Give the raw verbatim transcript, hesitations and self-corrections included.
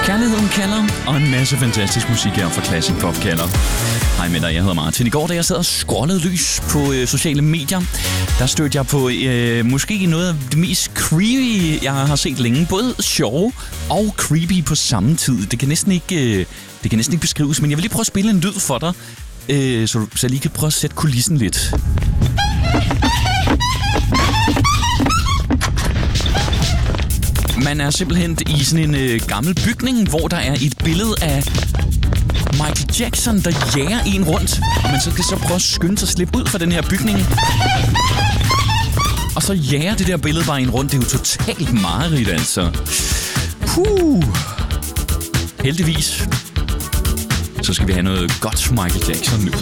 Kærligheden kalder, og en masse fantastisk musik her fra Classic Pop kalder. Hej med dig, jeg hedder Martin. I går, da jeg sad og scrollede lys på øh, sociale medier, der stødte jeg på øh, måske noget af det mest creepy, jeg har set længe. Både sjove og creepy på samme tid. Det kan næsten ikke, øh, det kan næsten ikke beskrives, men jeg vil lige prøve at spille en lyd for dig, øh, så, så jeg lige kan prøve at sætte kulissen lidt. Man er simpelthen i sådan en øh, gammel bygning, hvor der er et billede af Michael Jackson, der jager en rundt. Og man så skal så prøve at skynde sig at slippe ud fra den her bygning. Og så jager det der billede bare en rundt. Det er jo totalt mareridt, altså. Puh. Heldigvis, så skal vi have noget godt Michael Jackson nu.